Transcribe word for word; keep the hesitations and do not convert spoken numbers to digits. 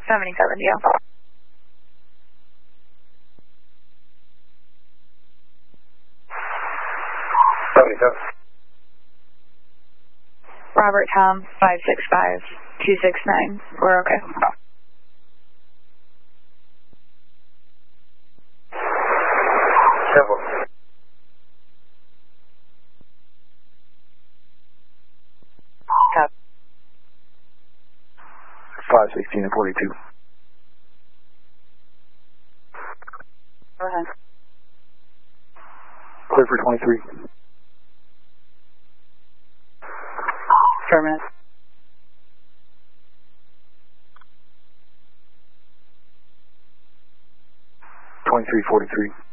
seventy-seven, yeah. seventy-seven. Robert Tom, five six five, two six nine. We're okay. Simple. Copy. five sixteen and forty-two. Go ahead. Clear for twenty-three. Affirmative. twenty-three forty-three.